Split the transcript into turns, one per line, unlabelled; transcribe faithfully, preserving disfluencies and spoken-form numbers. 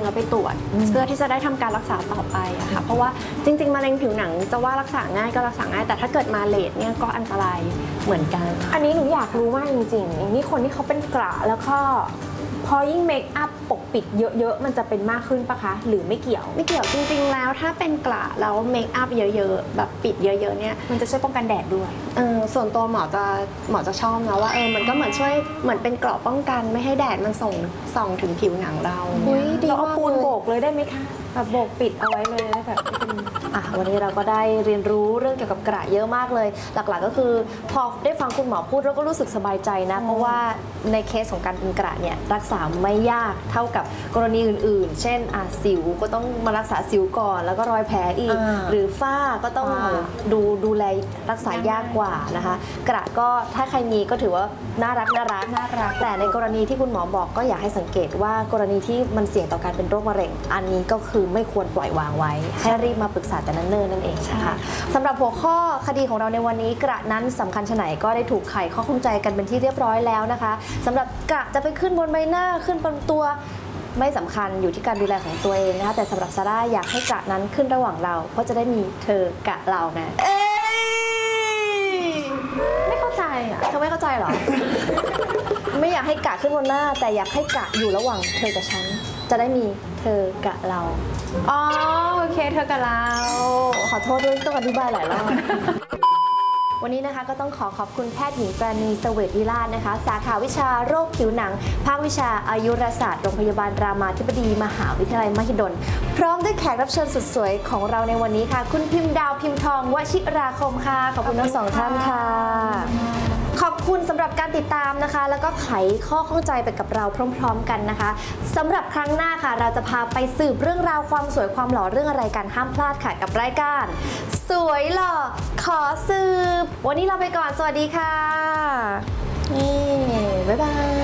แล้วไปตรวจเพื่อที่จะได้ทำการรักษาต่อไปอะค่ะเพราะว่าจริงๆมะเร็งผิวหนังจะว่ารักษาง่ายก็รักษาง่ายแต่ถ้าเกิดมาเลทเนี่ยก็อันตรายเหมือนกัน
อันนี้หนูอยากรู้มากจริงๆอย่างนี้คนที่เขาเป็นกระแล้วก็พอยิ่งเมคอัพปกปิดเยอะๆมันจะเป็นมากขึ้นปะคะหรือไม่เกี่ยว
ไม่เกี่ยวจริงๆแล้วถ้าเป็นกระแล้วเมคอัพเยอะๆแบบปิดเยอะๆเนี่ย
มันจะช่วยป้องกันแดดด้วย
เออส่วนตัวหมอจะหมอจะชอบนะว่าเออมันก็เหมือนช่วยเหมือนเป็นเกราะป้องกันไม่ให้แดดมันส่งส่องถึงผิวหนังเรา
อุ้ยดีเราเอาปูนโบกเลยได้ไหมคะแบบโบกปิดเอาไว้เลยได้แบบ
อ่ะวันนี้เราก็ได้เรียนรู้เรื่องเกี่ยวกับกระเยอะมากเลยหลักๆก็คือพอได้ฟังคุณหมอพูดเราก็รู้สึกสบายใจนะเพราะว่าในเคสของการเป็นกระเนี่ยรักษาไม่ยากเท่ากับกรณีอื่นๆ เช่นอ่ะสิวก็ต้องมารักษาสิวก่อนแล้วก็รอยแผลอีกหรือฝ้าก็ต้องดูดูแลรักษายากกว่านะคะกระก็ถ้าใครมีก็ถือว่าน่ารักน่ารักน่ารักแต่ในกรณีที่คุณหมอบอกก็อยากให้สังเกตว่ากรณีที่มันเสี่ยงต่อการเป็นโรคมะเร็งอันนี้ก็คือไม่ควรปล่อยวางไว้ให้รีบมาปรึกษาแต่นั้นเนิ่นนั่นเองนะคะสำหรับหัวข้อคดีของเราในวันนี้กระนั้นสำคัญชะไหนก็ได้ถูกไขข้อข้องใจกันเป็นที่เรียบร้อยแล้วนะคะสำหรับกระจะไปขึ้นบนใบหน้าขึ้นบนตัวไม่สำคัญอยู่ที่การดูแลของตัวเองนะคะแต่สำหรับซาร่าอยากให้กระนั้นขึ้นระหว่างเราเพราะจะได้มีเธอกะเราไงเอ้ยไม่เข้าใจอ่ะเธอไม่เข้าใจหรอ ไม่อยากให้กะขึ้นบนหน้าแต่อยากให้กะอยู่ระหว่างเธอกับฉันจะได้มีเธอกะเรา
อ๋อโอเคเธอกับเรา
ขอโทษด้วยต้องอธิบายหลายรอบ วันนี้นะคะก็ต้องขอขอบคุณแพทย์หญิงปราณีเสวตวิราชนะคะสาขาวิชาโรคผิวหนังภาควิชาอายุรศาสตร์โรงพยาบาลรามาธิบดีมหาวิทยาลัยมหิดลพร้อมด้วยแขกรับเชิญสุดสวยของเราในวันนี้ค่ะคุณพิมพ์ดาวพิมพ์ทองวชิราคมค่ะขอบคุณทั้งสองท่านค่ะขอบคุณสำหรับการติดตามนะคะแล้วก็ไขข้อข้องใจไปกับเราพร้อมๆกันนะคะสำหรับครั้งหน้าค่ะเราจะพาไปสืบเรื่องราวความสวยความหล่อเรื่องอะไรกันห้ามพลาดค่ะกับรายการสวยหล่อขอสืบวันนี้เราไปก่อนสวัสดีค่ะนี่บ๊ายบาย